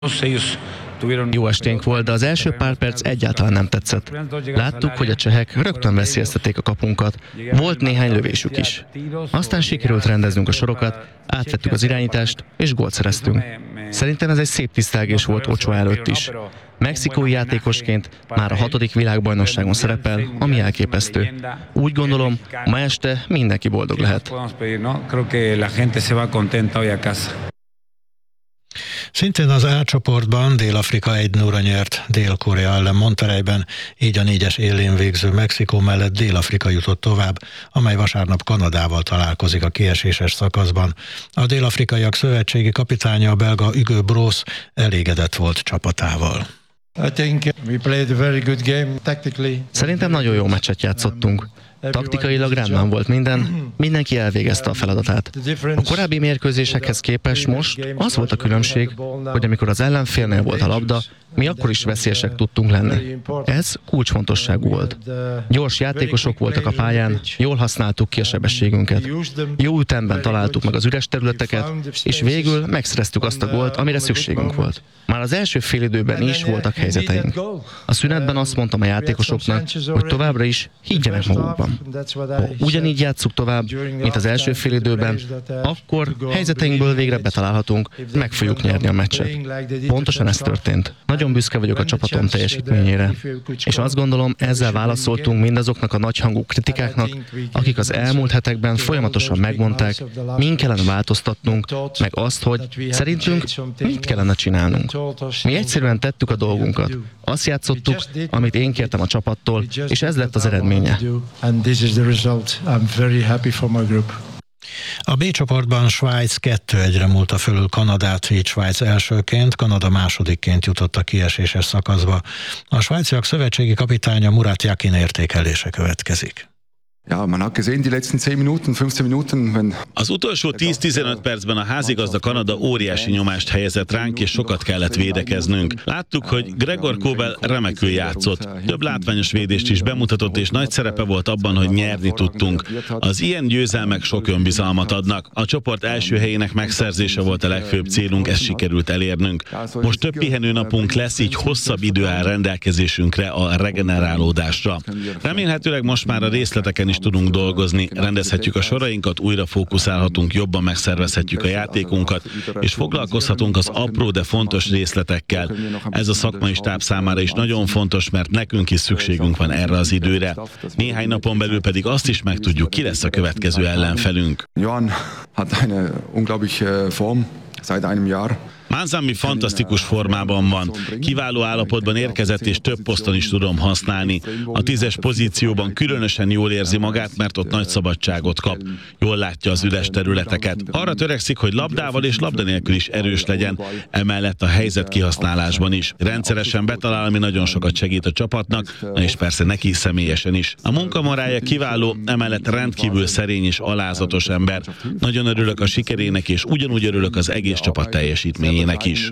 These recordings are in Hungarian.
Jó esténk volt, de az első pár perc egyáltalán nem tetszett. Láttuk, hogy a csehek rögtön veszélyeztették a kapunkat. Volt néhány lövésük is. Aztán sikerült rendeznünk a sorokat, átvettük az irányítást, és gólt szereztünk. Szerintem ez egy szép tisztelgés volt Ochoa előtt is. Mexikói játékosként már a 6. világbajnokságon szerepel, ami elképesztő. Úgy gondolom, ma este mindenki boldog lehet. Szintén az A csoportban Dél-Afrika 1-0-ra nyert Dél-Korea ellen Monterreyben, így a 4-es élén végző Mexikó mellett Dél-Afrika jutott tovább, amely vasárnap Kanadával találkozik a kieséses szakaszban. A dél-afrikaiak szövetségi kapitánya, a belga Hugo Broos elégedett volt csapatával. Szerintem nagyon jó meccset játszottunk. Taktikailag rendben volt minden, mindenki elvégezte a feladatát. A korábbi mérkőzésekhez képest most az volt a különbség, hogy amikor az ellenfélnél volt a labda, mi akkor is veszélyesek tudtunk lenni. Ez kulcsfontosságú volt. Gyors játékosok voltak a pályán, jól használtuk ki a sebességünket. Jó ütemben találtuk meg az üres területeket, és végül megszereztük azt a gólt, amire szükségünk volt. Már az első félidőben is voltak helyzeteink. A szünetben azt mondtam a játékosoknak, hogy továbbra is higgyenek magukban. Ha ugyanígy játsszuk tovább, mint az első félidőben, akkor helyzeteinkből végre betalálhatunk, meg fogjuk nyerni a meccset. Pontosan ez történt. Nagyon büszke vagyok a csapatom teljesítményére, és azt gondolom, ezzel válaszoltunk mindazoknak a nagyhangú kritikáknak, akik az elmúlt hetekben folyamatosan megmondták, min kellene változtatnunk, meg azt, hogy szerintünk mit kellene csinálnunk. Mi egyszerűen tettük a dolgunkat. Azt játszottuk, amit én kértem a csapattól, és ez lett az eredménye. A B csoportban Svájc 2-1-re múlta fölül Kanadát, így Svájc elsőként, Kanada másodikként jutott a kieséses szakaszba. A svájciak szövetségi kapitánya Murat Yakin értékelése következik. Ja, man hat gesehen, die letzten 10 Minuten, 15 Minuten, wenn... Az utolsó 10-15 percben a házigazda Kanada óriási nyomást helyezett ránk, és sokat kellett védekeznünk. Láttuk, hogy Gregor Kobel remekül játszott. Több látványos védést is bemutatott, és nagy szerepe volt abban, hogy nyerni tudtunk. Az ilyen győzelmek sok önbizalmat adnak. A csoport első helyének megszerzése volt a legfőbb célunk, ezt sikerült elérnünk. Most több pihenőnapunk lesz, így hosszabb idő áll rendelkezésünkre a regenerálódásra. Remélhetőleg most már a részleteken is tudunk dolgozni, rendezhetjük a sorainkat, újra fókuszálhatunk, jobban megszervezhetjük a játékunkat, és foglalkozhatunk az apró, de fontos részletekkel. Ez a szakmai stáb számára is nagyon fontos, mert nekünk is szükségünk van erre az időre. Néhány napon belül pedig azt is megtudjuk, ki lesz a következő ellenfelünk. Johan hat eine unglaubliche Form seit einem Jahr. Manzambi fantasztikus formában van. Kiváló állapotban érkezett, és több poszton is tudom használni. A 10-es pozícióban különösen jól érzi magát, mert ott nagy szabadságot kap. Jól látja az üres területeket. Arra törekszik, hogy labdával és labda nélkül is erős legyen, emellett a helyzet kihasználásban is. Rendszeresen betalál, ami nagyon sokat segít a csapatnak, és persze neki személyesen is. A munkamorálja kiváló, emellett rendkívül szerény és alázatos ember. Nagyon örülök a sikerének, és ugyanúgy örülök az egész csapat teljesítményének is.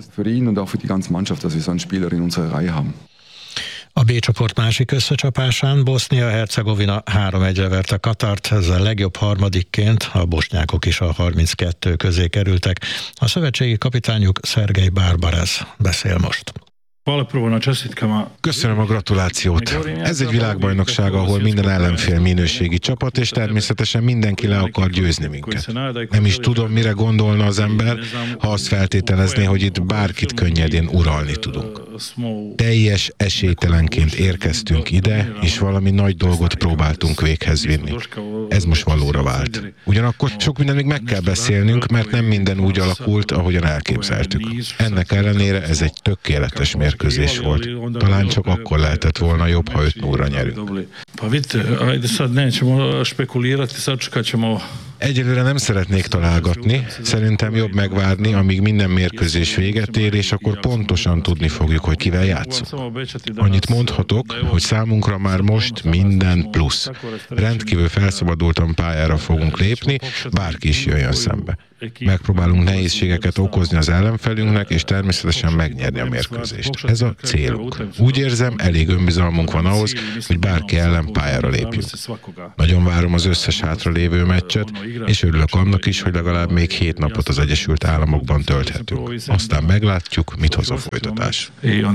A B csoport másik összecsapásán Bosznia-Hercegovina 3-1-re verte Katart, ezzel legjobb harmadikként, a bosnyákok is a 32 közé kerültek. A szövetségi kapitányuk Szergej Barbarez beszél most. Köszönöm a gratulációt. Ez egy világbajnokság, ahol minden ellenfél minőségi csapat, és természetesen mindenki le akar győzni minket. Nem is tudom, mire gondolna az ember, ha azt feltételezné, hogy itt bárkit könnyedén uralni tudunk. Teljes esélytelenként érkeztünk ide, és valami nagy dolgot próbáltunk véghez vinni. Ez most valóra vált. Ugyanakkor sok minden még meg kell beszélnünk, mert nem minden úgy alakult, ahogyan elképzeltük. Ennek ellenére ez egy tökéletes mérkőzés volt. Talán csak akkor lehetett volna jobb, ha 5-0-ra nyerünk. Egyelőre nem szeretnék találgatni, szerintem jobb megvárni, amíg minden mérkőzés véget ér, és akkor pontosan tudni fogjuk, hogy kivel játszunk. Annyit mondhatok, hogy számunkra már most minden plusz. Rendkívül felszabadultan pályára fogunk lépni, bárki is jöjjön szembe. Megpróbálunk nehézségeket okozni az ellenfelünknek, és természetesen megnyerni a mérkőzést. Ez a célunk. Úgy érzem, elég önbizalmunk van ahhoz, hogy bárki ellen pályára lépjünk. Nagyon várom az összes hátralévő meccset, és örülök annak is, hogy legalább még 7 napot az Egyesült Államokban tölthetünk. Aztán meglátjuk, mit hoz a folytatás.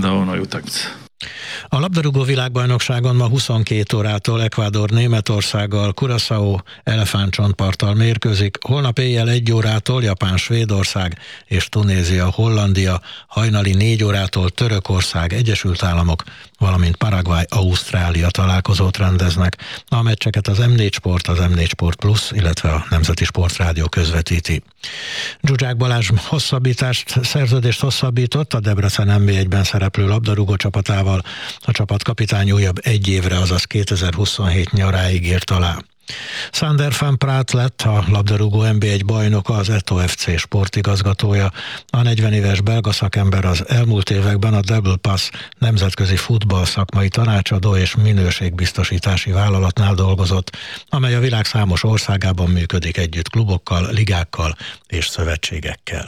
A labdarúgó világbajnokságon ma 22 órától Ecuador Németországgal, Curaçao elefántcsontparttal mérkőzik, holnap éjjel 1 órától Japán Svédország és Tunézia Hollandia, hajnali 4 órától Törökország Egyesült Államok, valamint Paraguay Ausztrália találkozót rendeznek. A meccseket az M4 Sport, az M4 Sport Plus, illetve a Nemzeti Sportrádió közvetíti. Zsuzsák Balázs szerződést hosszabbított a Debrecen NB1-ben szereplő labdarúgó csapatával. A csapatkapitány újabb 1 évre, azaz 2027 nyaráig írt alá. Sander van Praat lett a labdarúgó NB1 bajnoka, az Eto FC sportigazgatója. A 40 éves belga szakember az elmúlt években a Double Pass nemzetközi futball szakmai tanácsadó és minőségbiztosítási vállalatnál dolgozott, amely a világ számos országában működik együtt klubokkal, ligákkal és szövetségekkel.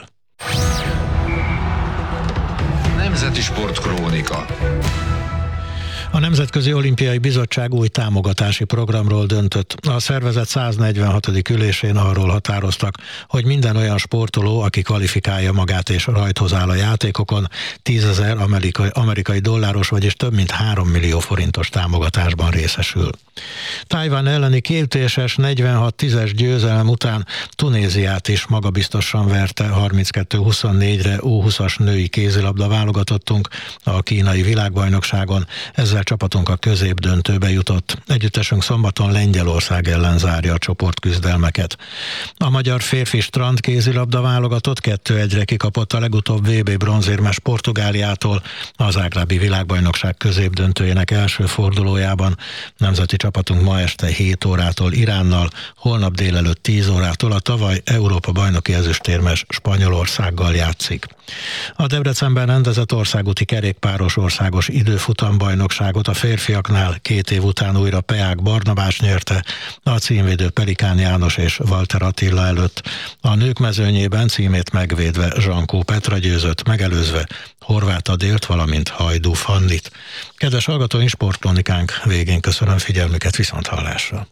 Nemzeti Sportkrónika. A Nemzetközi Olimpiai Bizottság új támogatási programról döntött. A szervezet 146. ülésén arról határoztak, hogy minden olyan sportoló, aki kvalifikálja magát és rajthoz áll a játékokon, 10 000 amerikai dolláros, vagyis több mint 3 millió forintos támogatásban részesül. Tajvan elleni kétütéses 46-10-es győzelem után Tunéziát is magabiztosan verte 32-24-re U20-as női kézilabda válogatottunk a kínai világbajnokságon. Ezzel csapatunk a középdöntőbe jutott. Együttesünk szombaton Lengyelország ellen zárja a csoportküzdelmeket. A magyar férfi strand kézilabda válogatott 2-1-re kikapott a legutóbb VB bronzérmes Portugáliától a zágrábi világbajnokság középdöntőjének első fordulójában. Nemzeti csapatunk ma este 7 órától Iránnal, holnap délelőtt 10 órától a tavaly Európa bajnoki ezüstérmes Spanyolországgal játszik. A Debrecenben rendezett országúti kerékpáros országos időfutambajnokságot a férfiaknál 2 év után újra Peák Barnabás nyerte, a címvédő Pelikán János és Walter Attila előtt. A nők mezőnyében címét megvédve Zsankó Petra győzött, megelőzve Horváth Adélt, valamint Hajdú Fannit. Kedves hallgatóink, sportkronikánk végén köszönöm figyelmüket, viszonthallásra.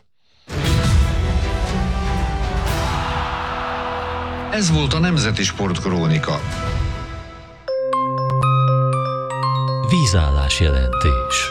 Ez volt a Nemzeti Sportkrónika. Vízállás jelentés.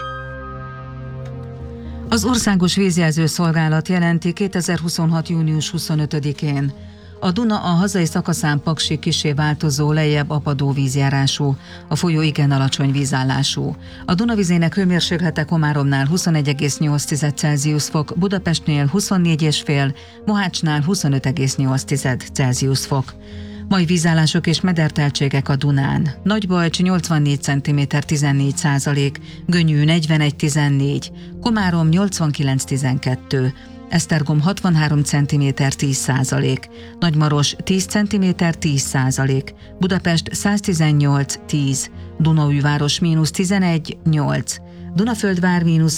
Az Országos Vízjelző Szolgálat jelenti 2026. június 25-én. A Duna a hazai szakaszán paksi kissé változó, lejjebb apadó vízjárású, a folyó igen alacsony vízállású. A Duna vizének hőmérséklete Komáromnál 21,8 Celsius fok, Budapestnél 24,5, Mohácsnál 25,8 Celsius fok. Mai vízállások és mederteltségek a Dunán. Nagybajcs 84 cm 14%, Gönyű 41,14, Komárom 89,12, Esztergom 63 cm 10%, Nagymaros 10 cm 10%, Budapest 118,10, Dunaújváros -11,8, Dunaföldvár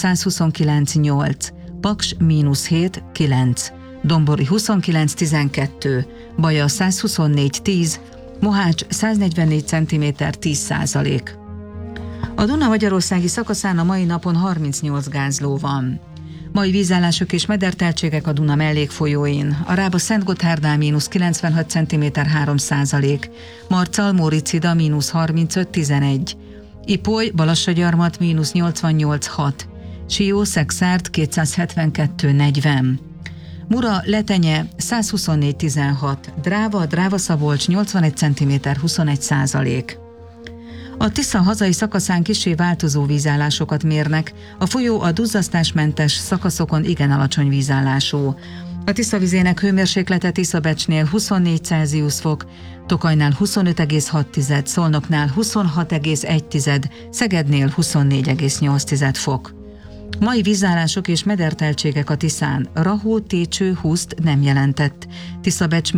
-129,8, Paks -7,9, Dombori 29,12, Baja 124,10, Mohács 144 cm 10%. A Duna magyarországi szakaszán a mai napon 38 gázló van. Mai vízállások és mederteltségek a Duna mellékfolyóin. A Rába Szentgotthárdnál -96 cm 3%, Marcal Móricida -35,11, Ipoly Balassagyarmat -88,6, Sió Szexárd 272,40, Mura Letenye 124,16, Dráva Szabolcs 81 cm 21%. A Tisza hazai szakaszán kissé változó vízállásokat mérnek, a folyó a duzzasztásmentes szakaszokon igen alacsony vízállású. A Tisza vizének hőmérséklete Tiszabecsnél 24 Celsius fok, Tokajnál 25,6, Szolnoknál 26,1, Szegednél 24,8 fok. Mai vízállások és mederteltségek a Tiszán. Rahó, Técső, Huszt nem jelentett. Tiszabecs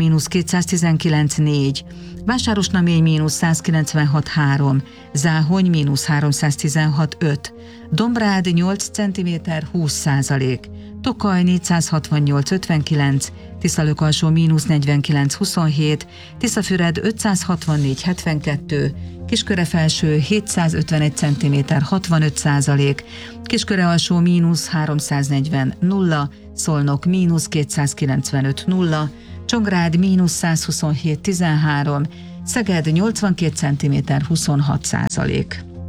-219,4, Vásárosnamény -196,3, Záhony -316,5, Dombrád 8 cm 20%, Tokaj 468,59, Tiszalök-alsó -49,27, Tiszafüred 564,72, Kisköre-felső 751 cm 65%, Kisköre-alsó -340,0, Szolnok -295,0, Csongrád -127,13, Szeged 82 cm 26%.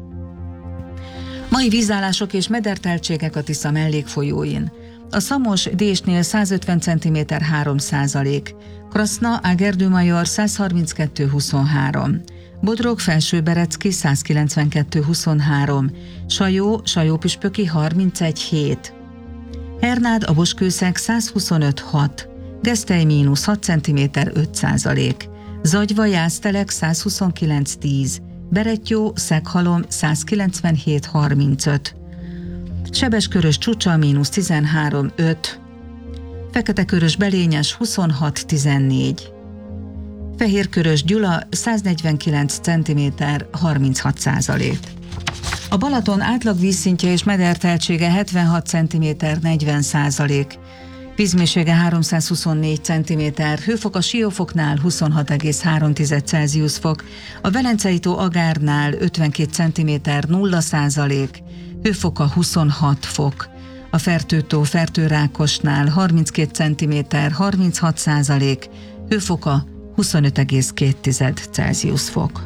Mai vízállások és mederteltségek a Tisza mellékfolyóin. A Szamos Désnél 150 cm 3%, Kraszna Ágerdőmajor 132,23, Bodrog Felsőberecki 192,23, Sajó Sajópüspöki 31,7, Hernád Aboskőszeg 125,6, Gesztely -6 cm 5%, Zagyva Jásztelek 129,10, Berettyó Szeghalom 197,35, Sebeskörös Csúcsa -13,5, Feketekörös Belényes 26,14, Fehérkörös Gyula 149 cm 36%. A Balaton átlag vízszintje és mederteltsége 76 cm 40%, vízmélysége 324 cm, hőfok a Siófoknál 26,3 Celsius fok, a Velencei tó Agárnál 52 cm 0%, hőfoka 26 fok, a Fertőtó Fertőrákosnál 32 cm 36%, hőfoka 25,2 Celsius fok.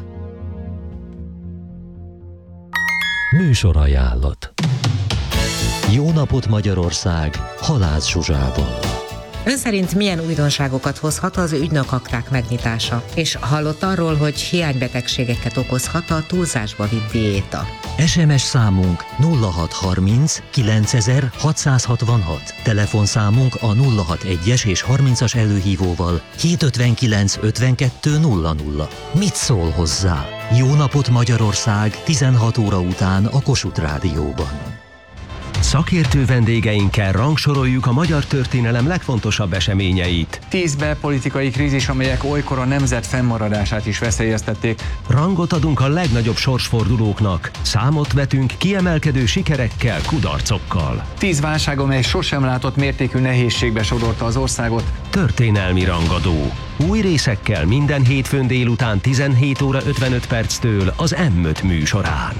Műsorajánlat. Jó napot Magyarország, Halász Zsuzsával. Ön szerint milyen újdonságokat hozhat az ügynökakták megnyitása? És hallott arról, hogy hiánybetegségeket okozhat a túlzásba vitt diéta? SMS számunk 0630 9666, telefonszámunk a 061-es és 30-as előhívóval 759 52 00. Mit szól hozzá? Jó napot Magyarország 16 óra után a Kossuth Rádióban. Szakértő vendégeinkkel rangsoroljuk a magyar történelem legfontosabb eseményeit. 10 belpolitikai krízis, amelyek olykor a nemzet fennmaradását is veszélyeztették. Rangot adunk a legnagyobb sorsfordulóknak. Számot vetünk kiemelkedő sikerekkel, kudarcokkal. 10 válság, amely sosem látott mértékű nehézségbe sodorta az országot. Történelmi rangadó. Új részekkel minden hétfőn délután 17 óra 55 perctől az M5 műsorán.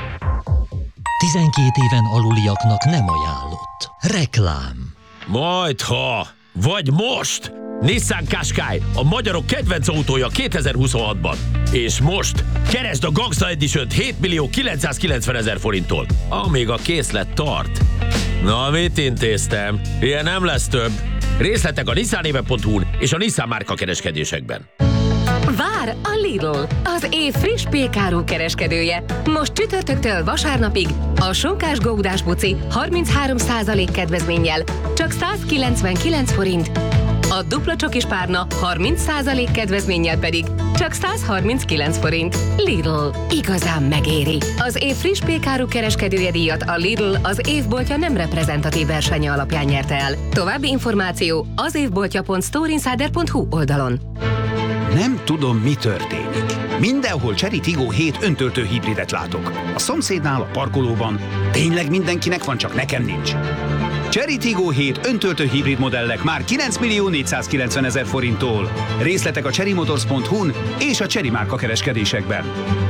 12 éven aluliaknak nem ajánlott. Reklám. Majdha, vagy most! Nissan Qashqai, a magyarok kedvenc autója 2026-ban. És most keresd a Gangsta Edition-t 7.990.000 forinttól, amíg a készlet tart. Na, mit intéztem? Ilyen nem lesz több. Részletek a nissanéve.hu-n és a Nissan márka kereskedésekben. Vár a Lidl, az év friss pékáru kereskedője. Most csütörtöktől vasárnapig a sonkás góudás buci 33% kedvezménnyel, csak 199 forint. A dupla csokis párna 30% kedvezménnyel pedig csak 139 forint. Lidl, igazán megéri. Az év friss pékáru kereskedője díjat a Lidl az évboltja nem reprezentatív versenye alapján nyerte el. További információ az évboltja.storeinsider.hu oldalon. Nem tudom, mi történik. Mindenhol Chery Tiggo 7 öntöltő hibridet látok. A szomszédnál, a parkolóban. Tényleg mindenkinek van, csak nekem nincs. Chery Tiggo 7 öntöltő hibrid modellek már 9.490.000 forinttól. Részletek a cherrymotors.hu-n és a Chery márka kereskedésekben.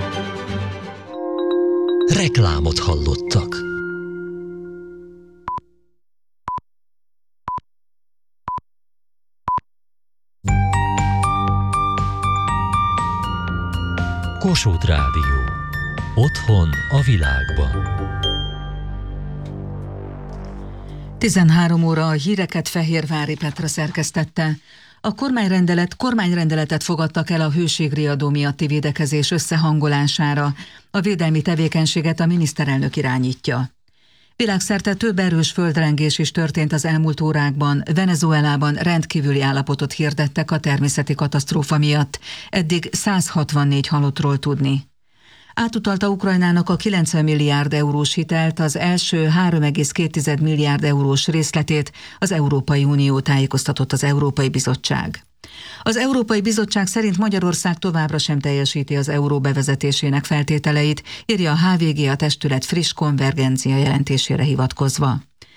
Reklámot hallottak. Kossuth Rádió. Otthon a világban. 13 óra a híreket Fehérvári Petra szerkesztette. A kormányrendeletet fogadtak el a hőségriadó miatti védekezés összehangolására. A védelmi tevékenységet a miniszterelnök irányítja. Világszerte több erős földrengés is történt az elmúlt órákban. Venezuelában rendkívüli állapotot hirdettek a természeti katasztrófa miatt. Eddig 164 halottról tudni. Átutalta Ukrajnának a 90 milliárd eurós hitelt, az első 3,2 milliárd eurós részletét az Európai Unió, tájékoztatott az Európai Bizottság. Az Európai Bizottság szerint Magyarország továbbra sem teljesíti az euró bevezetésének feltételeit, írja a HVG a testület friss konvergencia jelentésére hivatkozva.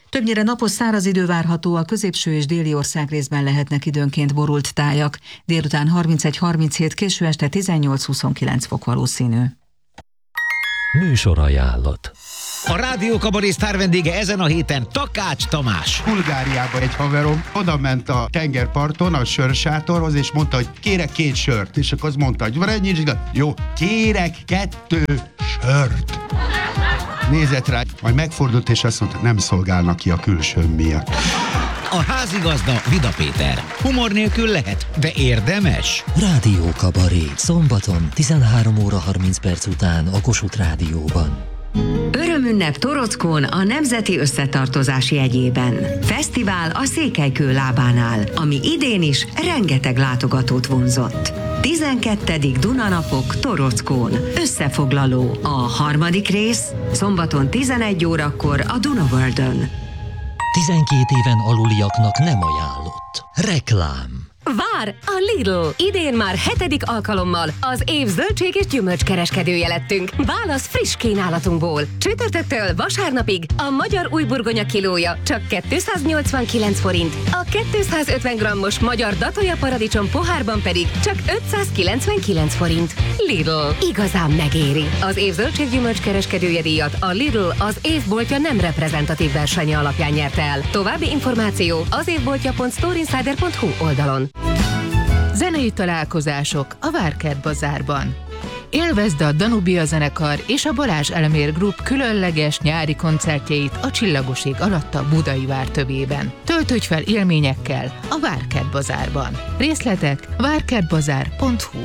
Többnyire napos száraz idő várható, a középső és déli országrészben lehetnek időnként borult tájak. Délután 31-37, késő este 18-29 fok valószínű. Műsorajánlat. A Rádió Kabaré sztár vendége ezen a héten Takács Tamás. Bulgáriába egy haverom oda ment a tengerparton a sörsátorhoz, és mondta, hogy kérek 2 sört. És akkor az mondta, hogy van egy jó, kérek 2 sört. Nézett rá, majd megfordult, és azt mondta, nem szolgálnak ki a külsőm miatt. A házigazda Vida Péter. Humor nélkül lehet, de érdemes. Rádió Kabaré. Szombaton 13 óra 30 perc után a Kossuth Rádióban. Örömünnep Torockón a Nemzeti Összetartozás jegyében. Fesztivál a Székelykő lábánál, ami idén is rengeteg látogatót vonzott. 12. Dunanapok Torockón. Összefoglaló. A 3. rész szombaton 11 órakor a Dunaworldön. 12 éven aluliaknak nem ajánlott. Reklám. Vár a Lidl! Idén már 7. alkalommal az év zöldség és gyümölcs kereskedője lettünk. Válasz friss kínálatunkból. Csütörtöktől vasárnapig a magyar újburgonya kilója csak 289 forint, a 250 grammos magyar datója paradicsom pohárban pedig csak 599 forint. Lidl. Igazán megéri. Az év zöldség gyümölcs kereskedője díjat a Lidl az évboltja nem reprezentatív versenye alapján nyerte el. További információ az évboltja.storeinsider.hu oldalon. Zenei találkozások a Várkert Bazárban. Élvezd a Danubia zenekar és a Balázs Elmér Group különleges nyári koncertjeit a Csillagos ég alatt a Budai Vár tövében. Töltődj fel élményekkel a Várkert Bazárban. Részletek várkertbazár.hu.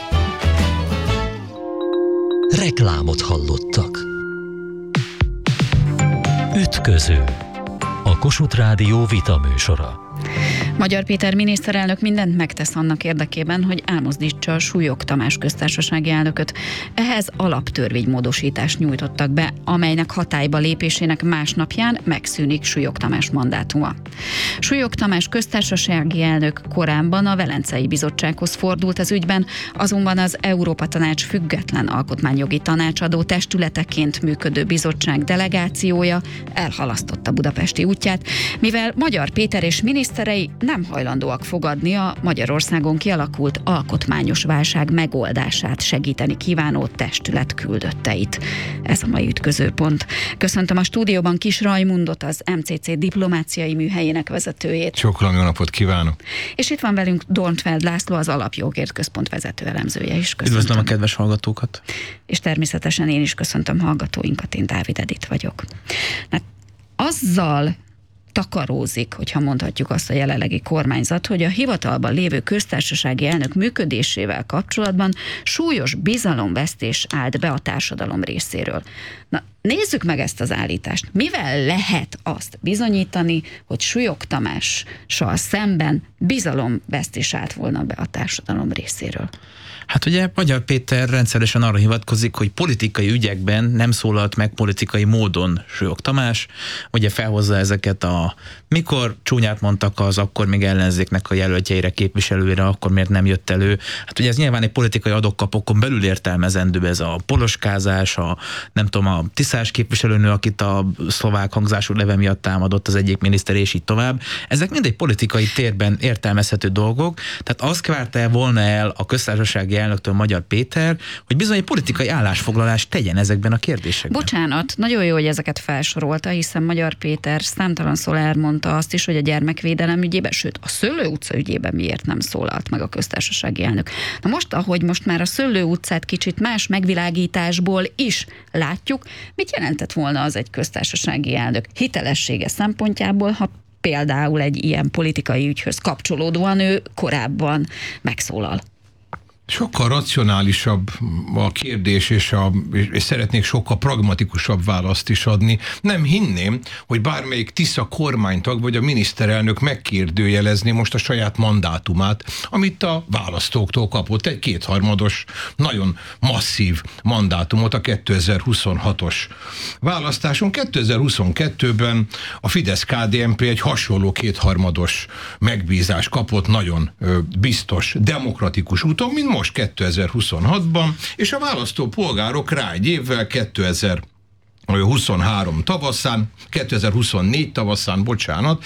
Reklámot hallottak. Ütköző. A Kossuth Rádió vita műsora. Magyar Péter miniszterelnök mindent megtesz annak érdekében, hogy elmozdítsa a Súlyog Tamás köztársasági elnököt. Ehhez alaptörvénymódosítást nyújtottak be, amelynek hatályba lépésének másnapján megszűnik Súlyog Tamás mandátuma. Súlyog Tamás köztársasági elnök korábban a Velencei Bizottsághoz fordult az ügyben, azonban az Európa Tanács független alkotmányjogi tanácsadó testületeként működő bizottság delegációja elhalasztotta budapesti útját, mivel Magyar Péter és miniszterei nem hajlandóak fogadni a Magyarországon kialakult alkotmányos válság megoldását segíteni kívánó testület küldötteit. Ez a mai ütközőpont. Köszöntöm a stúdióban Kis Rajmundot, az MCC diplomáciai műhelyének vezetőjét. Sok jó napot kívánok! És itt van velünk Dornfeld László, az Alapjogért Központ vezető elemzője is. Köszöntöm. Üdvözlöm a kedves hallgatókat! És természetesen én is köszöntöm hallgatóinkat, én Dávid Edith vagyok. Hát azzal takarózik, hogyha mondhatjuk azt a jelenlegi kormányzat, hogy a hivatalban lévő köztársasági elnök működésével kapcsolatban súlyos bizalomvesztés állt be a társadalom részéről. Na, nézzük meg ezt az állítást. Mivel lehet azt bizonyítani, hogy Súlyog Tamással szemben bizalomvesztés állt volna be a társadalom részéről? Hát ugye Magyar Péter rendszeresen arra hivatkozik, hogy politikai ügyekben nem szólalt meg politikai módon Súlyog Tamás, ugye felhozza ezeket mikor csúnyát mondtak az akkor még ellenzéknek a jelöltjeire, képviselőire, akkor miért nem jött elő. Hát ugye ez nyilván egy politikai adokkapokon belül értelmezendő, ez a poloskázás, a Tiszás képviselőnő, akit a szlovák hangzású neve miatt támadott az egyik miniszter, és így tovább. Ezek mind egy politikai térben értelmezhető dolgok, tehát azt várta volna el a köztársasági elnöktől Magyar Péter, hogy bizony egy politikai állásfoglalást tegyen ezekben a kérdésekben. Bocsánat, nagyon jó, hogy ezeket felsorolta, hiszen Magyar Péter számtalanszor elmondta azt is, hogy a gyermekvédelem ügyében, sőt a Szőlő utca ügyében miért nem szólalt meg a köztársasági elnök. Na most, ahogy most már a Szőlő utcát kicsit más megvilágításból is látjuk, mit jelentett volna az egy köztársasági elnök hitelessége szempontjából, ha például egy ilyen politikai ügyhöz kapcsolódóan ő korábban megszólal? Sokkal racionálisabb a kérdés, és szeretnék sokkal pragmatikusabb választ is adni. Nem hinném, hogy bármelyik Tisza kormánytag vagy a miniszterelnök megkérdőjelezni most a saját mandátumát, amit a választóktól kapott. Egy kétharmados, nagyon masszív mandátumot a 2026-os választáson. 2022-ben a Fidesz-KDNP egy hasonló kétharmados megbízást kapott, nagyon biztos, demokratikus úton, mint most 2026-ban, és a választópolgárok rá egy évvel 23 tavaszán, 2024 tavaszán, bocsánat,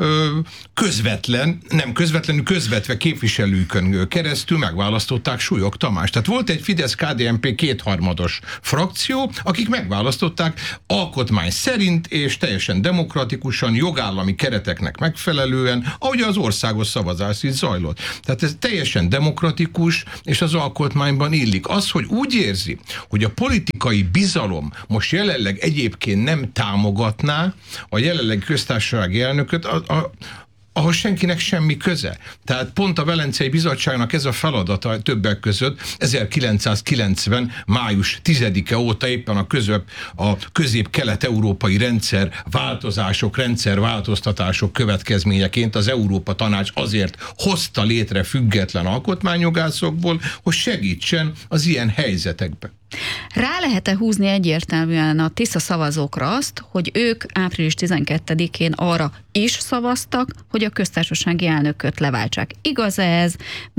közvetve képviselőkön keresztül megválasztották Súlyog Tamást. Tehát volt egy Fidesz-KDNP kétharmados frakció, akik megválasztották alkotmány szerint és teljesen demokratikusan, jogállami kereteknek megfelelően, ahogy az országos szavazás is zajlott. Tehát ez teljesen demokratikus, és az alkotmányban illik. Az, hogy úgy érzi, hogy a politikai bizalom most jelenleg egyébként nem támogatná a jelenlegi köztársasági elnököt, ahhoz senkinek semmi köze. Tehát pont a Velencei Bizottságnak ez a feladata többek között 1990. május 10-e óta éppen a közép-kelet-európai rendszerváltoztatások következményeként az Európa Tanács azért hozta létre független alkotmányjogászokból, hogy segítsen az ilyen helyzetekbe. Rá lehet-e húzni egyértelműen a Tisza szavazókra azt, hogy ők április 12-én arra is szavaztak, hogy a köztársasági elnököt leváltsák? Igaz ez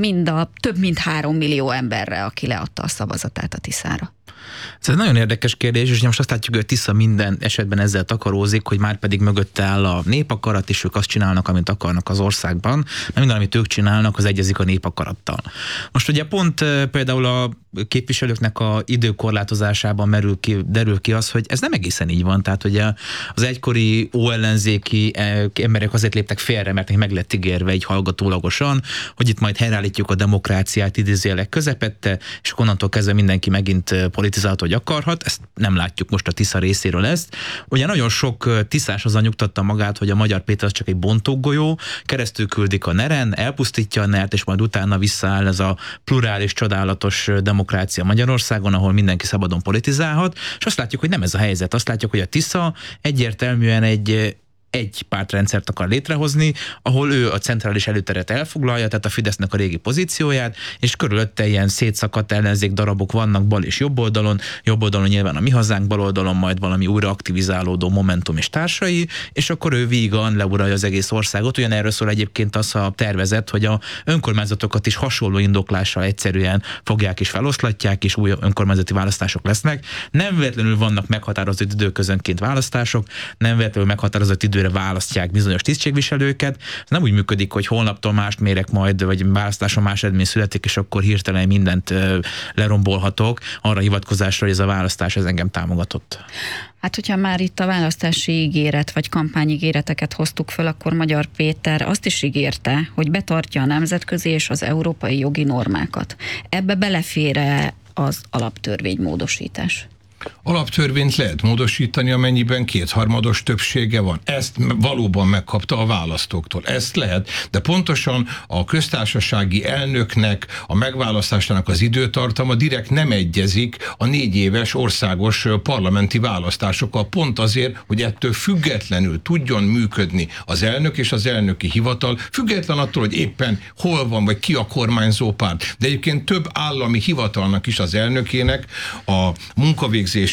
több mint 3 millió emberre, aki leadta a szavazatát a Tiszára? Ez egy nagyon érdekes kérdés, és most azt látjuk, hogy Tisza minden esetben ezzel takarózik, hogy már pedig mögötte áll a népakarat, és ők azt csinálnak, amit akarnak az országban, mert minden, amit ők csinálnak, az egyezik a népakarattal. Most ugye pont például a képviselőknek a időkorlátozásában derül ki az, hogy ez nem egészen így van. Tehát ugye az egykori óellenzéki emberek azért léptek félre, mert meg lett ígérve így hallgatólagosan, hogy itt majd helyreállítjuk a demokráciát idézőjelek közepette, és onnantól kezdve mindenki megint politizálhat, hogy akarhat. Ezt nem látjuk most a Tisza részéről ezt. Ugye nagyon sok tiszás azzal nyugtatta magát, hogy a Magyar Péter az csak egy bontógolyó, keresztül küldik a NER-en, elpusztítja a NER-t, és majd utána visszaáll ez a plurális, csodálatos demokrácia Magyarországon, ahol mindenki szabadon politizálhat, és azt látjuk, hogy nem ez a helyzet. Azt látjuk, hogy a Tisza egyértelműen egy pártrendszert akar létrehozni, ahol ő a centrális előteret elfoglalja, tehát a Fidesznek a régi pozícióját, és körülötte ilyen szétszakadt ellenzék darabok vannak bal és jobb oldalon nyilván a Mi Hazánk, bal oldalon majd valami újra aktivizálódó Momentum és társai, és akkor ő vígan leuralja az egész országot. Ugyanerről szól egyébként az a tervezet, hogy a önkormányzatokat is hasonló indoklással egyszerűen fogják és feloszlatják, és új önkormányzati választások lesznek. Nem véletlenül vannak meghatározott időközönként választások, nem véletlenül meghatározott időre választják bizonyos tisztségviselőket. Ez nem úgy működik, hogy holnaptól mást mérek majd, vagy választáson más eredmény születik, és akkor hirtelen mindent lerombolhatok arra hivatkozásra, hogy ez a választás ez engem támogatott. Hát, hogyha már itt a választási ígéret vagy kampányígéreteket hoztuk föl, akkor Magyar Péter azt is ígérte, hogy betartja a nemzetközi és az európai jogi normákat. Ebbe belefér az alaptörvénymódosítás? Alaptörvényt lehet módosítani, amennyiben kétharmados többsége van. Ezt valóban megkapta a választóktól. Ezt lehet, de pontosan a köztársasági elnöknek a megválasztásának az időtartama direkt nem egyezik a 4 éves országos parlamenti választásokkal. Pont azért, hogy ettől függetlenül tudjon működni az elnök és az elnöki hivatal, független attól, hogy éppen hol van, vagy ki a kormányzó párt. De egyébként több állami hivatalnak is az elnökének a munkavégzésének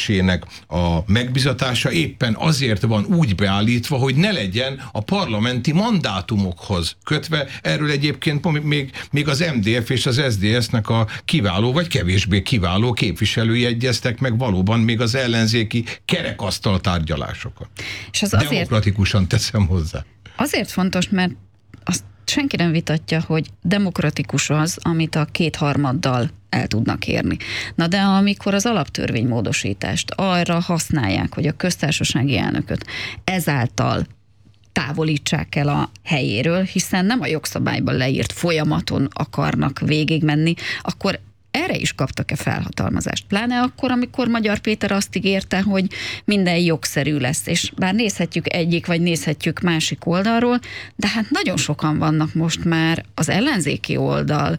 a megbizatása éppen azért van úgy beállítva, hogy ne legyen a parlamenti mandátumokhoz kötve. Erről egyébként még az MDF és az SZDSZ-nek a kiváló vagy kevésbé kiváló képviselői egyeztek meg valóban még az ellenzéki kerekasztal tárgyalásokat. És az demokratikusan teszem hozzá. Azért fontos, mert azt senki nem vitatja, hogy demokratikus az, amit a kétharmaddal el tudnak érni. Na de amikor az alaptörvénymódosítást arra használják, hogy a köztársasági elnököt ezáltal távolítsák el a helyéről, hiszen nem a jogszabályban leírt folyamaton akarnak végigmenni, akkor erre is kaptak-e felhatalmazást? Pláne akkor, amikor Magyar Péter azt ígérte, hogy minden jogszerű lesz, és bár nézhetjük egyik, vagy nézhetjük másik oldalról, de hát nagyon sokan vannak most már az ellenzéki oldalon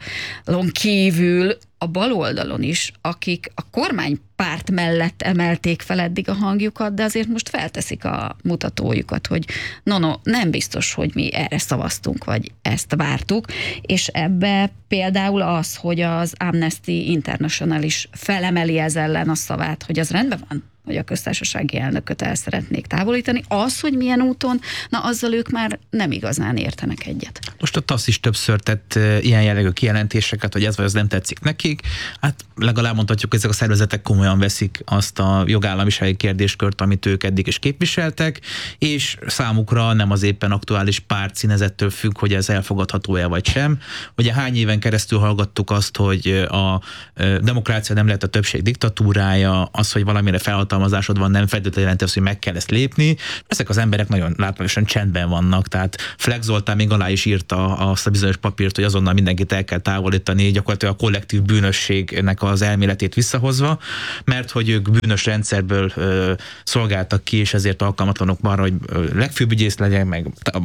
kívül a bal oldalon is, akik a kormánypárt mellett emelték fel eddig a hangjukat, de azért most felteszik a mutatójukat, hogy nem biztos, hogy mi erre szavaztunk, vagy ezt vártuk, és ebbe például az, hogy az Amnesty International is felemeli ez ellen a szavát, hogy az rendben van, hogy a köztársasági elnököt el szeretnék távolítani. Az, hogy milyen úton, azzal ők már nem igazán értenek egyet. Most a TASZ is többször tett ilyen jellegű kijelentéseket, hogy ez vagy az nem tetszik nekik. Hát legalább mondhatjuk, hogy ezek a szervezetek komolyan komolyan veszik azt a jogállamisági kérdéskört, amit ők eddig is képviseltek, és számukra nem az éppen aktuális pártszínezettől függ, hogy ez elfogadható-e vagy sem. Ugye hány éven keresztül hallgattuk azt, hogy a demokrácia nem lehet a többség diktatúrája, az, hogy valamire felhatalmazásod van, nem feltétlenül jelenti azt, hogy meg kell ezt lépni. Ezek az emberek nagyon látványosan csendben vannak, tehát Fleck Zoltán még alá is írta azt a bizonyos papírt, hogy azonnal mindenkit el kell távolítani, gyakorlatilag a kollektív bűnösségnek az elméletét visszahozva, mert hogy ők bűnös rendszerből szolgáltak ki, és ezért alkalmatlanok arra, hogy legfőbb ügyész legyen, meg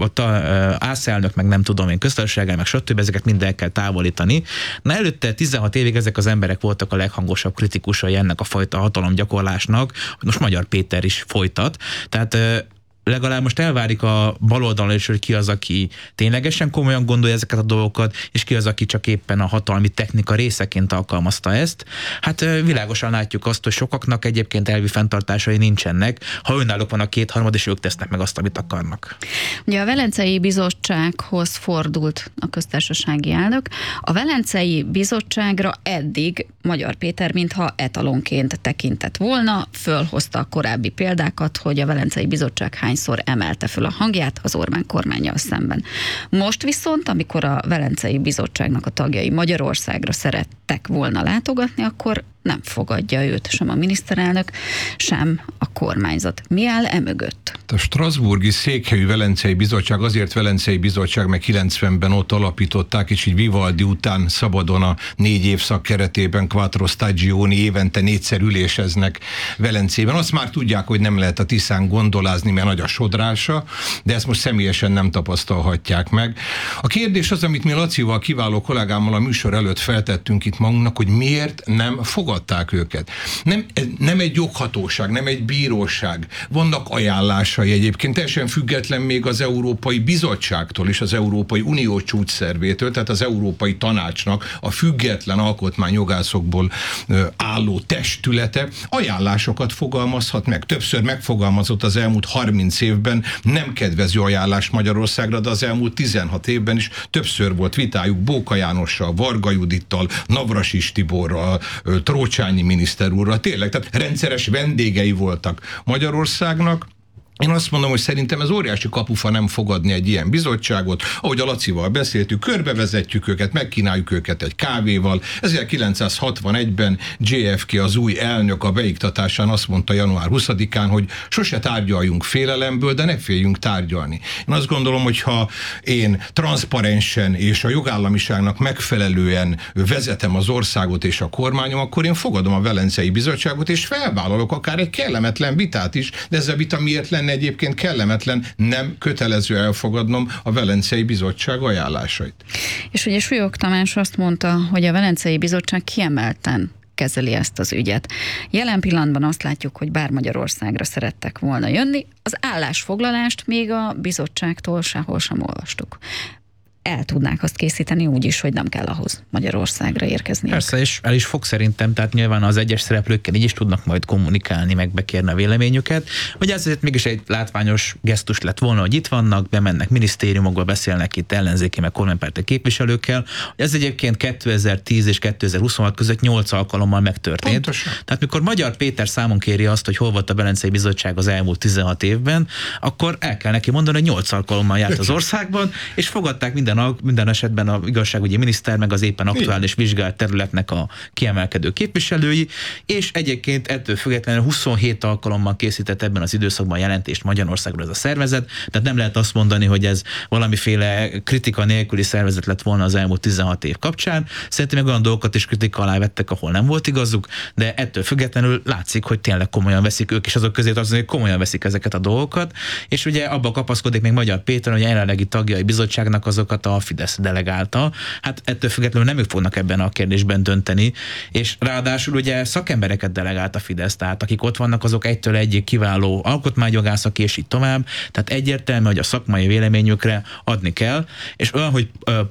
ászelnök, meg nem tudom én, köztársaság, meg stb. Ezeket mind el kell távolítani. Na előtte 16 évig ezek az emberek voltak a leghangosabb kritikusai ennek a fajta hatalomgyakorlásnak, hogy most Magyar Péter is folytat. Tehát legalább most elvárik a baloldalon is, hogy ki az, aki ténylegesen komolyan gondolja ezeket a dolgokat, és ki az, aki csak éppen a hatalmi technika részeként alkalmazta ezt. Hát világosan látjuk azt, hogy sokaknak egyébként elvi fenntartásai nincsenek, ha önállók van a kétharmad, és ők tesznek meg azt, amit akarnak. Ugye a Velencei Bizottsághoz fordult a köztársasági elnök. A Velencei Bizottságra eddig Magyar Péter mintha etalonként tekintett volna, fölhozta a korábbi példákat, hogy a Velencei Bizottság hányszor emelte föl a hangját az Orbán kormánnyal szemben. Most viszont, amikor a Velencei Bizottságnak a tagjai Magyarországra szerettek volna látogatni, akkor nem fogadja őt sem a miniszterelnök, sem a kormányzat. Mi áll emögött? A strasbourgi székhelyű Velencei Bizottság azért Velencei Bizottság, mert 90-ben ott alapították, és így Vivaldi után szabadon a 4 évszak keretében Quattro Stagioni évente 4-szer üléseznek Velencében. Azt már tudják, hogy nem lehet a Tiszán gondolázni, mert nagy a sodrása, de ezt most személyesen nem tapasztalhatják meg. A kérdés az, amit mi Lacival, kiváló kollégámmal a műsor előtt feltettünk itt magunknak, hogy miért nem fogadták őket. Nem egy joghatóság, nem egy bíróság. Vannak ajánlásai egyébként, teljesen független még az Európai Bizottságtól és az Európai Unió csúcsszervétől, tehát az Európai Tanácsnak a független alkotmányjogászokból álló testülete ajánlásokat fogalmazhat meg. Többször megfogalmazott az elmúlt 30 évben nem kedvező ajánlás Magyarországra, de az elmúlt 16 évben is többször volt vitájuk Bóka Jánossal, Varga Judittal, Navrasis Tiborral, Trócsányi miniszter úrral. Tényleg, tehát rendszeres vendégei voltak Magyarországnak. Én azt mondom, hogy szerintem ez óriási kapufa nem fogadni egy ilyen bizottságot, ahogy a Lacival beszéltük, körbevezetjük őket, megkínáljuk őket egy kávéval. 1961-ben JFK, az új elnök a beiktatásán azt mondta január 20-án, hogy sose tárgyaljunk félelemből, de ne féljünk tárgyalni. Én azt gondolom, hogy ha én transzparensen és a jogállamiságnak megfelelően vezetem az országot és a kormányom, akkor én fogadom a Velencei Bizottságot, és felvállalok akár egy kellemetlen vitát is, de ez a vita miért lenne egyébként kellemetlen, nem kötelező elfogadnom a Velencei Bizottság ajánlásait. És ugye Súlyog Tamás azt mondta, hogy a Velencei Bizottság kiemelten kezeli ezt az ügyet. Jelen pillanatban azt látjuk, hogy bár Magyarországra szerettek volna jönni, az állásfoglalást még a bizottságtól sehol sem olvastuk. El tudnák azt készíteni úgy is, hogy nem kell ahhoz Magyarországra érkezni. Persze, és el is fog szerintem, tehát nyilván az egyes szereplőkkel így is tudnak majd kommunikálni, meg bekérni a véleményüket, hogy ez azért mégis egy látványos gesztus lett volna, hogy itt vannak, bemennek minisztériumokba, beszélnek itt ellenzéki, meg kormánypárti képviselőkkel. Ez egyébként 2010 és 2026 között 8 alkalommal megtörtént. Pontosan. Tehát mikor Magyar Péter számon kéri azt, hogy hol volt a Velencei Bizottság az elmúlt 16 évben, akkor el kell neki mondani, hogy 8 alkalommal járt az országban, és fogadták minden esetben a igazságügyi miniszter, meg az éppen aktuális vizsgált területnek a kiemelkedő képviselői, és egyébként ettől függetlenül 27 alkalommal készített ebben az időszakban jelentést Magyarországról ez a szervezet, tehát nem lehet azt mondani, hogy ez valamiféle kritika nélküli szervezet lett volna az elmúlt 16 év kapcsán. Szerintem meg olyan dolgokat is kritika alá vettek, ahol nem volt igazuk, de ettől függetlenül látszik, hogy tényleg komolyan veszik ők, és azok közé tartozik, hogy komolyan veszik ezeket a dolgokat, és ugye abba kapaszkodik még Magyar Péter, hogy a jelenlegi tagjai bizottságnak azokat a Fidesz delegálta. Hát ettől függetlenül nem ők fognak ebben a kérdésben dönteni, és ráadásul ugye szakembereket delegált a Fidesz, tehát akik ott vannak, azok egytől egyig kiváló alkotmányjogászak, és így tovább, tehát egyértelmű, hogy a szakmai véleményükre adni kell, és olyan, hogy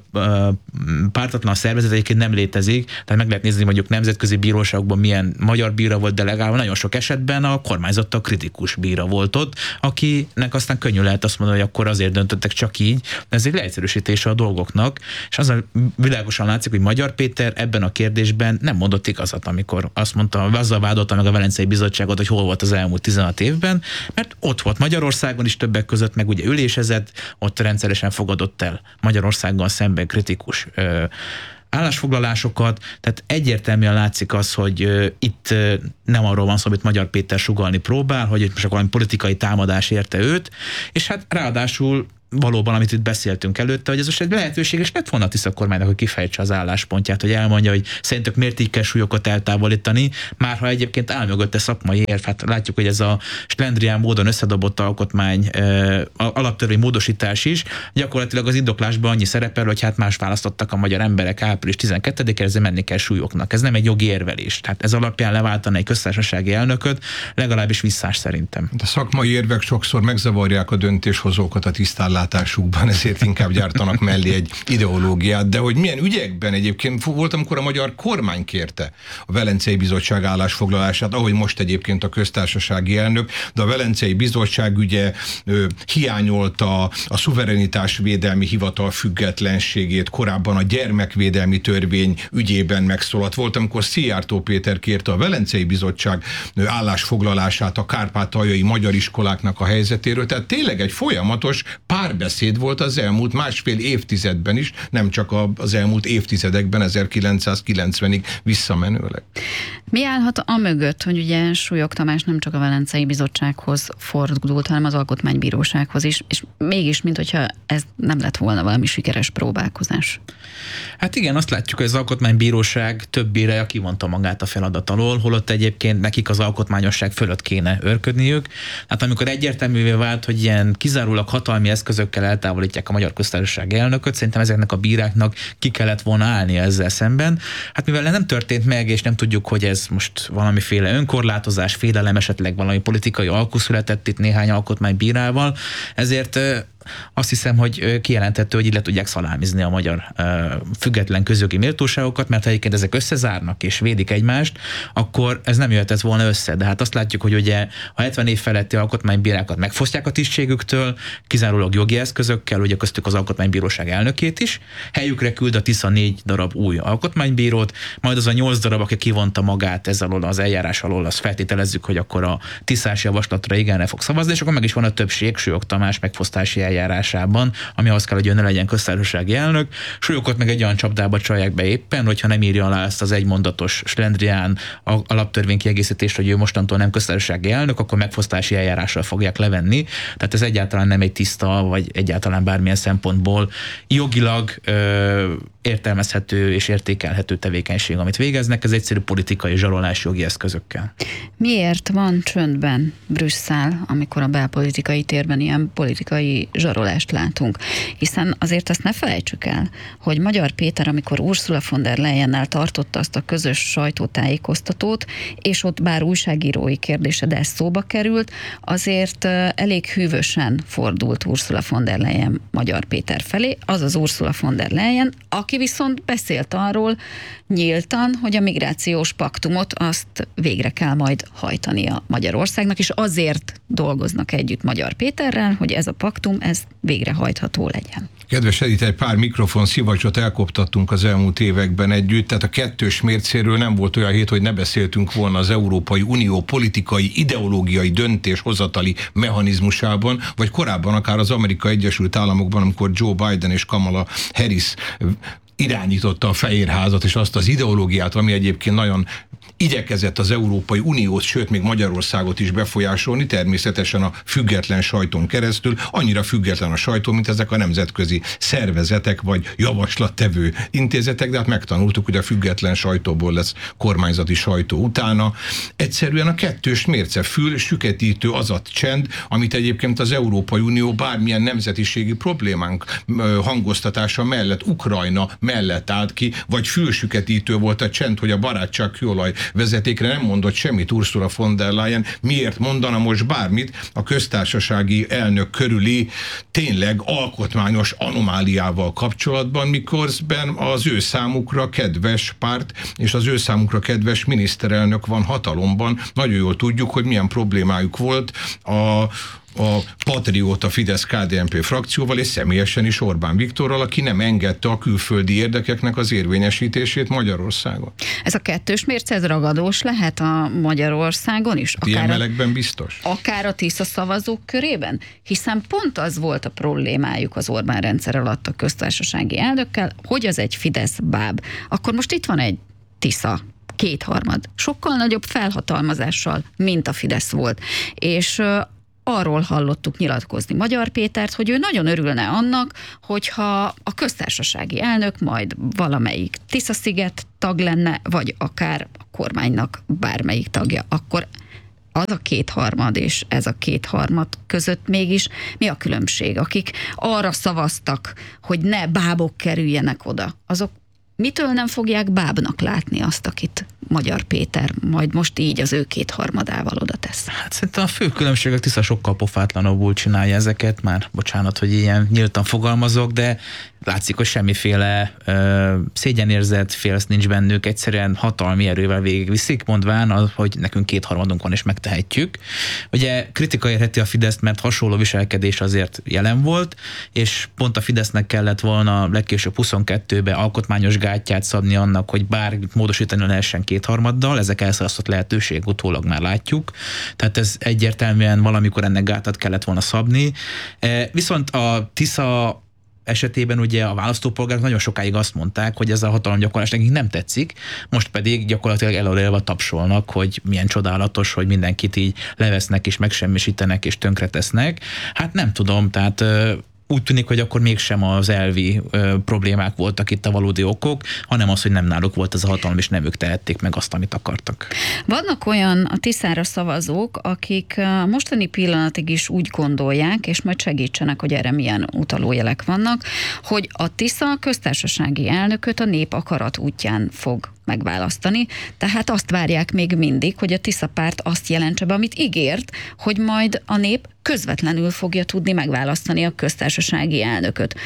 pártatlan szervezet egyébként nem létezik, tehát meg lehet nézni, mondjuk nemzetközi bíróságokban milyen magyar bíra volt delegálva, nagyon sok esetben a kormányzattal kritikus bíra volt ott, akinek aztán könnyű lehet azt mondani, hogy akkor azért döntöttek csak így, de ez egy leegyszerűsítés megértése a dolgoknak, és az világosan látszik, hogy Magyar Péter ebben a kérdésben nem mondott igazat, amikor azt mondta, azzal vádolta meg a Velencei Bizottságot, hogy hol volt az elmúlt 16 évben, mert ott volt Magyarországon is többek között, meg ugye ülésezett, ott rendszeresen fogadott el Magyarországgal szemben kritikus állásfoglalásokat, tehát egyértelműen látszik az, hogy itt nem arról van szó, amit Magyar Péter sugallni próbál, hogy most valami politikai támadás érte őt, és hát ráadásul valóban, amit itt beszéltünk előtte, hogy ez most egy lehetőség, és lett volna a Tisza kormánynak, hogy kifejtse az álláspontját, hogy elmondja, hogy szerintük miért így kell súlyokat eltávolítani, már ha egyébként áll mögötte szakmai érv. Hát látjuk, hogy ez a slendrián módon összedobott alkotmány, alaptörvény módosítás is, gyakorlatilag az indoklásban annyi szerepel, hogy hát más választottak a magyar emberek április 12-ére, ezzel menni kell súlyoknak. Ez nem egy jogi érvelés. Tehát ez alapján leváltani egy köztársasági elnököt, legalábbis visszás szerintem. A szakmai érvek sokszor megzavarják a döntéshozókat a tisztánlátásukban, ezért inkább gyártanak mellé egy ideológiát, de hogy milyen ügyekben egyébként volt, amikor a magyar kormány kérte a Velencei Bizottság állásfoglalását, ahogy most egyébként a köztársasági elnök, de a Velencei Bizottság ugye hiányolta a szuverenitásvédelmi hivatal függetlenségét, korábban a gyermekvédelmi törvény ügyében megszólalt. Volt, amikor Szijjártó Péter kérte a Velencei Bizottság állásfoglalását a kárpátaljai magyar iskoláknak a helyzetéről, tehát tényleg egy folyamatos párbeszéd volt az elmúlt másfél évtizedben is, nem csak az elmúlt évtizedekben, 1990-ig visszamenőleg. Mi állhat amögött, hogy ugye Súlyog Tamás nem csak a Velencei Bizottsághoz fordult, hanem az Alkotmánybírósághoz is, és mégis, minthogyha ez nem lett volna valami sikeres próbálkozás? Hát igen, azt látjuk, hogy az Alkotmánybíróság több bírája kivonta magát a feladat alól, holott egyébként nekik az alkotmányosság fölött kéne őrködniük. Hát amikor egyértelművé vált, hogy ilyen kizárólag hatalmi eszközökkel eltávolítják a Magyar Köztársaság elnököt, szerintem ezeknek a bíráknak ki kellett volna állnia ezzel szemben. Hát mivel nem történt meg, és nem tudjuk, hogy ez most valamiféle önkorlátozás, félelem, esetleg valami politikai alkú született itt néhány alkotmánybírával, ezért azt hiszem, hogy kijelenthető, hogy így le tudják szalámizni a magyar független közjogi méltóságokat, mert ha egyébként ezek összezárnak és védik egymást, akkor ez nem jöhetett volna össze. De hát azt látjuk, hogy ugye a 70 év feletti alkotmánybírákat megfosztják a tisztségüktől, kizárólag jogi eszközökkel, ugye köztük az Alkotmánybíróság elnökét is, helyükre küld a Tisza 4 darab új alkotmánybírót, majd az a 8 darab, aki kivonta magát ezzel alól, az eljárás alól, azt feltételezzük, hogy akkor a tisztás javaslatra igenre fog szavazni, és akkor meg is van a többség Súlyog Tamás megfosztási eljárásában, ami ahhoz kell, hogy ne legyen köztársasági elnök. Súlyogot meg egy olyan csapdába csalják be éppen, hogyha nem írja alá ezt az egymondatos slendrián alaptörvény kiegészítést, hogy ő mostantól nem köztársasági elnök, akkor megfosztási eljárással fogják levenni. Tehát ez egyáltalán nem egy tiszta, vagy egyáltalán bármilyen szempontból jogilag értelmezhető és értékelhető tevékenység, amit végeznek, ez egyszerű politikai zsarolás jogi eszközökkel. Miért van csöndben Brüsszel, amikor a belpolitikai térben ilyen politikai zsarolást látunk? Hiszen azért azt ne felejtsük el, hogy Magyar Péter, amikor Ursula von der Leyennel tartotta azt a közös sajtótájékoztatót, és ott bár újságírói kérdése, de ez szóba került, azért elég hűvösen fordult Ursula von der Leyen Magyar Péter felé, az az Ursula von der Leyen, aki viszont beszélt arról nyíltan, hogy a migrációs paktumot azt végre kell majd hajtania Magyarországnak, és azért dolgoznak együtt Magyar Péterrel, hogy ez a paktum, ez végrehajtható legyen. Kedves Edith, egy pár mikrofon szivacsot elkoptattunk az elmúlt években együtt, tehát a kettős mércéről nem volt olyan hét, hogy ne beszéltünk volna az Európai Unió politikai, ideológiai döntéshozatali mechanizmusában, vagy korábban akár az Amerikai Egyesült Államokban, amikor Joe Biden és Kamala Harris irányította a Fehérházat, és azt az ideológiát, ami egyébként nagyon igyekezett az Európai Uniót, sőt még Magyarországot is befolyásolni, természetesen a független sajton keresztül, annyira független a sajtó, mint ezek a nemzetközi szervezetek, vagy javaslattevő intézetek, de hát megtanultuk, hogy a független sajtóból lesz kormányzati sajtó utána. Egyszerűen a kettős mérce, süketítő az a csend, amit egyébként az Európai Unió bármilyen nemzetiségi problémánk hangoztatása mellett, Ukrajna mellett állt ki, vagy fülsüketítő volt a csend, hogy a barátság kőolaj vezetékre nem mondott semmit Ursula von der Leyen. Miért mondana most bármit a köztársasági elnök körüli tényleg alkotmányos anomáliával kapcsolatban, miközben az ő számukra kedves párt és az ő számukra kedves miniszterelnök van hatalomban. Nagyon jól tudjuk, hogy milyen problémájuk volt a a patrióta Fidesz-KDNP frakcióval, és személyesen is Orbán Viktorral, aki nem engedte a külföldi érdekeknek az érvényesítését Magyarországon. Ez a kettős mérce, ez ragadós lehet a Magyarországon is? Ilyen melegben biztos. Akár a Tisza szavazók körében? Hiszen pont az volt a problémájuk az Orbán rendszer alatt a köztársasági elnökkel, hogy az egy Fidesz báb. Akkor most itt van egy Tisza, 2/3, sokkal nagyobb felhatalmazással, mint a Fidesz volt. És arról hallottuk nyilatkozni Magyar Pétert, hogy ő nagyon örülne annak, hogyha a köztársasági elnök majd valamelyik Tisza-sziget tag lenne, vagy akár a kormánynak bármelyik tagja. Akkor az a 2/3 és ez a 2/3 között mégis mi a különbség? Akik arra szavaztak, hogy ne bábok kerüljenek oda, azok mitől nem fogják bábnak látni azt, akit Magyar Péter majd most így az ő 2/3 oda tesz? Hát szerintem a fő különbség, a Tisza sokkal pofátlanabbul csinálja ezeket, már bocsánat, hogy ilyen nyíltan fogalmazok, de látszik, hogy semmiféle szégyenérzet, félsz nincs bennük, egyszerűen hatalmi erővel végigviszik, mondván, hogy nekünk 2/3 van és megtehetjük. Ugye kritika érheti a Fideszt, mert hasonló viselkedés azért jelen volt, és pont a Fidesznek kellett volna legkésőbb 22-ben alkotmányos gátját szabni annak, hogy bár módosítani lehessen 2/3, ezek elszalasztott lehetőség, utólag már látjuk. Tehát ez egyértelműen valamikor ennek gátat kellett volna szabni. Viszont a Tisza esetében ugye a választópolgárok nagyon sokáig azt mondták, hogy ez a hatalomgyakorlás nekik nem tetszik, most pedig gyakorlatilag elolélva tapsolnak, hogy milyen csodálatos, hogy mindenkit így levesznek és megsemmisítenek és tönkretesznek. Hát nem tudom, tehát úgy tűnik, hogy akkor mégsem az elvi problémák voltak itt a valódi okok, hanem az, hogy nem náluk volt ez a hatalom, és nem ők tehették meg azt, amit akartak. Vannak olyan a Tiszára szavazók, akik mostani pillanatig is úgy gondolják, és majd segítsenek, hogy erre milyen utalójelek vannak, hogy a Tisza köztársasági elnököt a nép akarat útján fog megválasztani, tehát azt várják még mindig, hogy a Tisza párt azt jelentse be, amit ígért, hogy majd a nép közvetlenül fogja tudni megválasztani a köztársasági elnököt.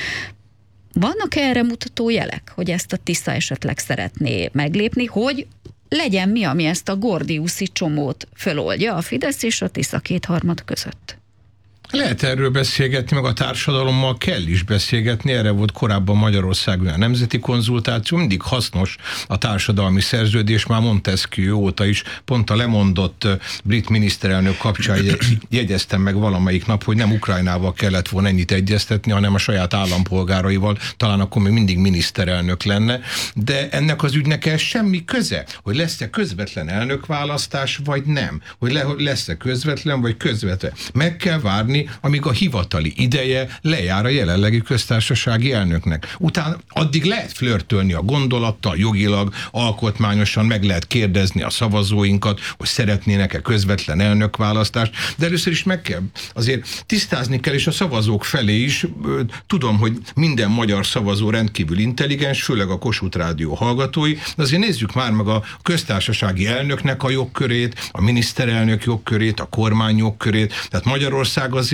Vannak erre mutató jelek, hogy ezt a Tisza esetleg szeretné meglépni, hogy legyen mi, ami ezt a gordiuszi csomót föloldja a Fidesz és a Tisza 2/3 között? Lehet erről beszélgetni, meg a társadalommal kell is beszélgetni, erre volt korábban Magyarországon a nemzeti konzultáció, mindig hasznos a társadalmi szerződés, már Montesquieu óta is, pont a lemondott brit miniszterelnök kapcsán jegyeztem meg valamelyik nap, hogy nem Ukrajnával kellett volna ennyit egyeztetni, hanem a saját állampolgáraival, talán akkor még mindig miniszterelnök lenne, de ennek az ügynek ez semmi köze, hogy lesz-e közvetlen elnökválasztás, vagy nem, hogy lesz-e közvetlen, vagy közvetlen. Meg kell várni, amíg a hivatali ideje lejár a jelenlegi köztársasági elnöknek. Utána addig lehet flörtölni a gondolattal, jogilag, alkotmányosan meg lehet kérdezni a szavazóinkat, hogy szeretnének-e közvetlen elnökválasztást, de először is meg kell, azért tisztázni kell, és a szavazók felé is, tudom, hogy minden magyar szavazó rendkívül intelligens, főleg a Kossuth Rádió hallgatói, de azért nézzük már meg a köztársasági elnöknek a jogkörét, a miniszterelnök jogkörét, a kormány jogkörét, tehát Magyarország azért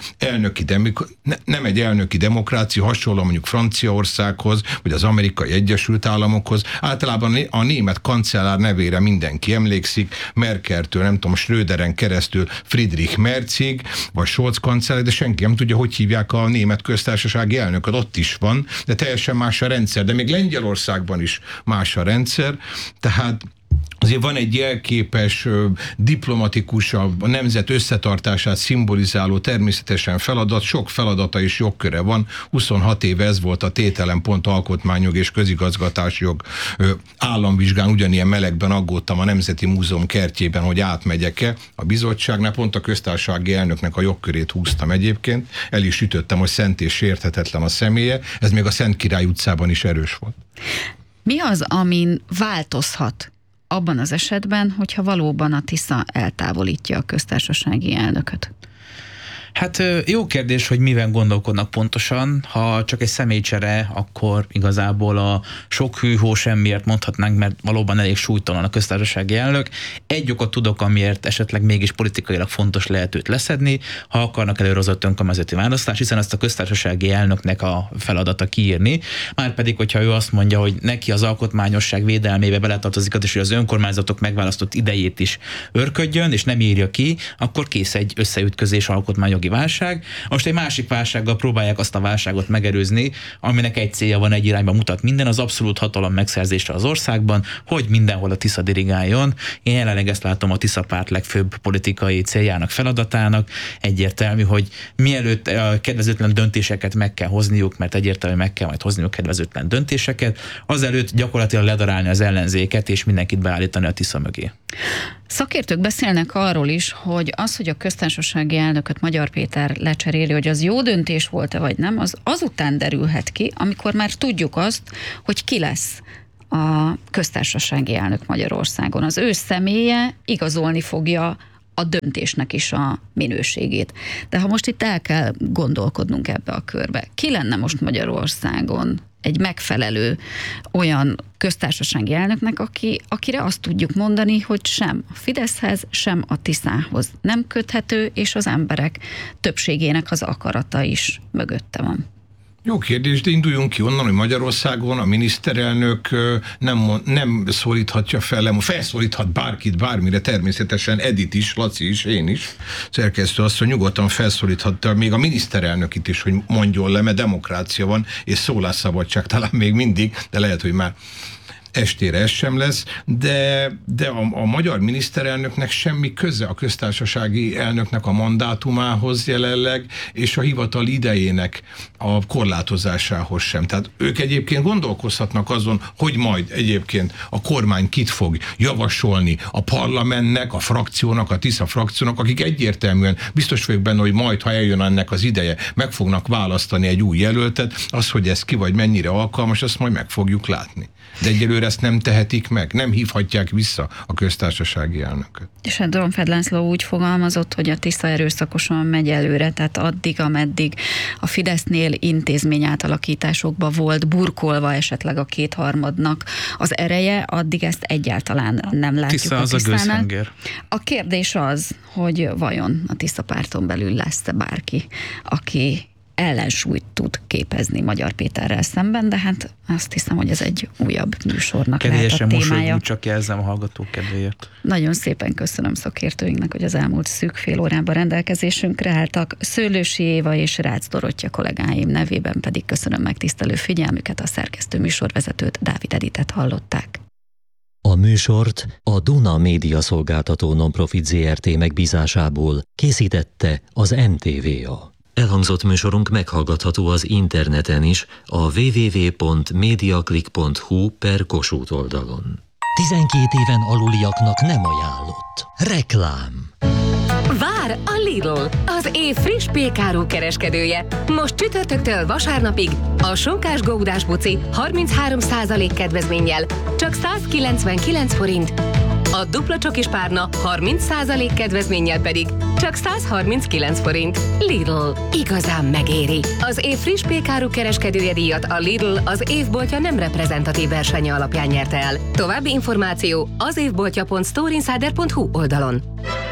nem egy elnöki demokrácia, hasonló mondjuk Franciaországhoz, vagy az Amerikai Egyesült Államokhoz. Általában a német kancellár nevére mindenki emlékszik, Merkeltől, nem tudom, Schröderen keresztül Friedrich Merzig, vagy Scholz kancellár, de senki nem tudja, hogy hívják a német köztársasági elnököt. Ott is van, de teljesen más a rendszer. De még Lengyelországban is más a rendszer, tehát azért van egy jelképes, diplomatikus, a nemzet összetartását szimbolizáló természetesen feladat, sok feladata és jogköre van. 26 éve ez volt a tételen pont alkotmányjog és közigazgatásjog államvizsgán, ugyanilyen melegben aggódtam a Nemzeti Múzeum kertjében, hogy átmegyek-e a bizottságnál, pont a köztársasági elnöknek a jogkörét húztam egyébként, el is ütöttem, hogy szent és sérthetetlen a személye, ez még a Szent Király utcában is erős volt. Mi az, amin változhat abban az esetben, hogyha valóban a Tisza eltávolítja a köztársasági elnököt? Hát jó kérdés, hogy miben gondolkodnak pontosan. Ha csak egy személycsere, akkor igazából a sok hűhó semmiért mondhatnánk, mert valóban elég súlytalan a köztársasági elnök. Egy okot tudok, amiért esetleg mégis politikailag fontos lehet őt leszedni, ha akarnak előrehozott önkormányzati választás, hiszen azt a köztársasági elnöknek a feladata kiírni. Márpedig, hogyha ő azt mondja, hogy neki az alkotmányosság védelmébe beletartozik, és hogy az önkormányzatok megválasztott idejét is örködjön, és nem írja ki, akkor kész egy összeütközés, alkotmányjogi válság. Most egy másik válsággal próbálják azt a válságot megerőzni, aminek egy célja van, egy irányba mutat minden, az abszolút hatalom megszerzésre az országban, hogy mindenhol a Tisza dirigáljon. Én jelenleg ezt látom a Tisza párt legfőbb politikai céljának, feladatának. Egyértelmű, hogy mielőtt kedvezőtlen döntéseket meg kell hozniuk, mert egyértelmű, meg kell majd hozniuk kedvezőtlen döntéseket, azelőtt gyakorlatilag ledarálni az ellenzéket, és mindenkit beállítani a Tisza mögé. Szakértők beszélnek arról is, hogy az, hogy a köztársasági elnököt Magyar Péter lecseréli, hogy az jó döntés volt-e vagy nem, az azután derülhet ki, amikor már tudjuk azt, hogy ki lesz a köztársasági elnök Magyarországon. Az ő személye igazolni fogja a döntésnek is a minőségét. De ha most itt el kell gondolkodnunk ebbe a körbe, ki lenne most Magyarországon egy megfelelő olyan köztársasági elnöknek, akire azt tudjuk mondani, hogy sem a Fideszhez, sem a Tiszához nem köthető, és az emberek többségének az akarata is mögötte van. Jó kérdés, de induljunk ki onnan, hogy Magyarországon a miniszterelnök nem szólíthatja felszólíthat bárkit, bármire, természetesen Edit is, Laci is, én is, szerkesztő azt, hogy nyugodtan felszólíthatta még a miniszterelnökit is, hogy mondjon le, mert demokrácia van, és szólásszabadság talán még mindig, de lehet, hogy már estére ez sem lesz, de a magyar miniszterelnöknek semmi köze a köztársasági elnöknek a mandátumához jelenleg, és a hivatal idejének a korlátozásához sem. Tehát ők egyébként gondolkozhatnak azon, hogy majd egyébként a kormány kit fog javasolni a parlamentnek, a frakciónak, a Tisza frakciónak, akik egyértelműen biztos vagyok benne, hogy majd, ha eljön ennek az ideje, meg fognak választani egy új jelöltet, az, hogy ez ki vagy mennyire alkalmas, azt majd meg fogjuk látni. De egyelőre ezt nem tehetik meg, nem hívhatják vissza a köztársasági elnököt. És hát Dronfeld László úgy fogalmazott, hogy a Tisza erőszakosan megy előre, tehát addig, ameddig a Fidesznél intézményátalakításokba volt burkolva esetleg a kétharmadnak az ereje, addig ezt egyáltalán nem látjuk Tisza a az a gőzhenger. A kérdés az, hogy vajon a Tisza párton belül lesz-e bárki, aki ellensúlyt tud képezni Magyar Péterrel szemben, de hát azt hiszem, hogy ez egy újabb műsornak lehet a témája. Mosolygunk, csak jelzem a hallgatók kedvéért. Nagyon szépen köszönöm szakértőinknek, hogy az elmúlt szűk fél órában rendelkezésünkre álltak. Szőlősi Éva és Rácz Dorottya kollégáim nevében pedig köszönöm megtisztelő figyelmüket, a szerkesztő műsorvezetőt, Dávid Editet hallották. A műsort a Duna Média Szolgáltató Nonprofit Zrt. Megbízásából készítette az NTVA. Elhangzott műsorunk meghallgatható az interneten is, a www.mediaclick.hu/Kossuth oldalon. 12 éven aluliaknak nem ajánlott. Reklám. Vár a Lidl, az év friss pékáru kereskedője. Most csütörtöktől vasárnapig a Sonkás Góudás buci 33% kedvezménnyel, csak 199 forint. A dupla csokis párna 30% kedvezménnyel pedig csak 139 forint. Lidl, igazán megéri. Az év friss pékáru kereskedője díjat a Lidl az évboltja nem reprezentatív versenye alapján nyerte el. További információ az évboltja.storeinsider.hu oldalon.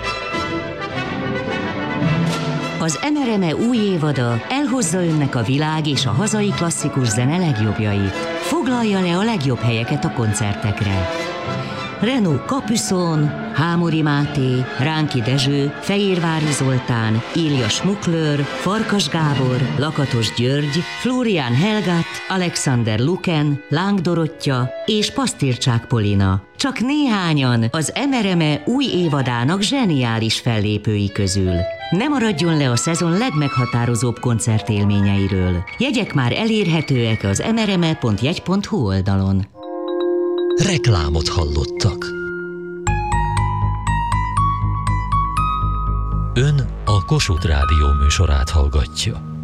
Az NRME új évada elhozza önnek a világ és a hazai klasszikus zene legjobbjait. Foglalja le a legjobb helyeket a koncertekre. Renaud Capuçon, Hámori Máté, Ránki Dezső, Fejérvári Zoltán, Ilja Smuklőr, Farkas Gábor, Lakatos György, Florian Helgat, Alexander Luken, Láng Dorottya és Pasztircsák Polina. Csak néhányan az NRME új évadának zseniális fellépői közül. Ne maradjon le a szezon legmeghatározóbb koncertélményeiről. Jegyek már elérhetőek az nrme.jegy.hu oldalon. Reklámot hallottak. Ön a Kossuth Rádió műsorát hallgatja.